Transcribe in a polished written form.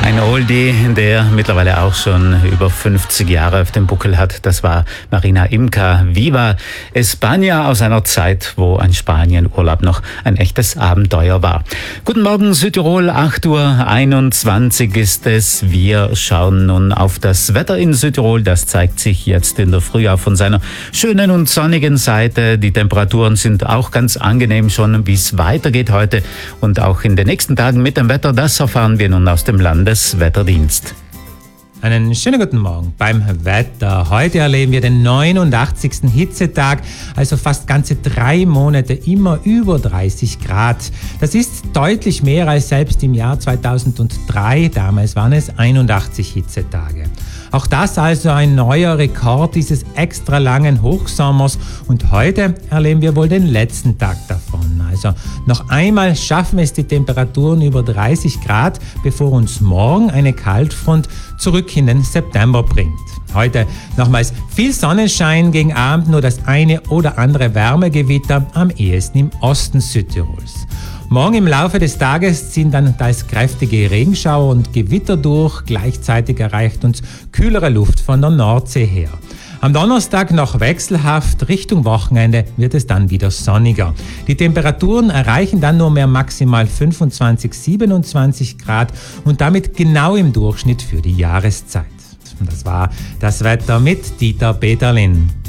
Ein Oldie, der mittlerweile auch schon über 50 Jahre auf dem Buckel hat. Das war Marina Imka, Viva España, aus einer Zeit, wo ein Spanienurlaub noch ein echtes Abenteuer war. Guten Morgen Südtirol, 8:21 Uhr ist es. Wir schauen nun auf das Wetter in Südtirol. Das zeigt sich jetzt in der Früh auch von seiner schönen und sonnigen Seite. Die Temperaturen sind auch ganz angenehm schon, wie es weitergeht heute und auch in den nächsten Tagen mit dem Wetter. Das erfahren wir nun aus dem Landeswetterdienst. Einen schönen guten Morgen beim Wetter. Heute erleben wir den 89. Hitzetag, also fast ganze 3 Monate immer über 30 Grad. Das ist deutlich mehr als selbst im Jahr 2003. Damals waren es 81 Hitzetage. Auch das also ein neuer Rekord dieses extra langen Hochsommers. Und heute erleben wir wohl den letzten Tag davon. Also noch einmal schaffen es die Temperaturen über 30 Grad, bevor uns morgen eine Kaltfront zurück in den September bringt. Heute nochmals viel Sonnenschein, gegen Abend nur das eine oder andere Wärmegewitter, am ehesten im Osten Südtirols. Morgen im Laufe des Tages ziehen dann teils kräftige Regenschauer und Gewitter durch. Gleichzeitig erreicht uns kühlere Luft von der Nordsee her. Am Donnerstag noch wechselhaft, Richtung Wochenende wird es dann wieder sonniger. Die Temperaturen erreichen dann nur mehr maximal 25, 27 Grad und damit genau im Durchschnitt für die Jahreszeit. Und das war das Wetter mit Dieter Peterlin.